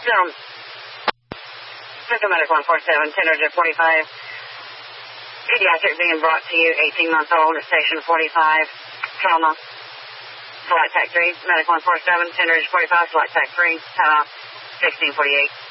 Central Medical 147, tender to 45. Pediatric being brought to you, 18-month-old at Station 45. Trauma. Flight Tech 3, Medical 147, tender to 45, Flight Tech 3, 1648.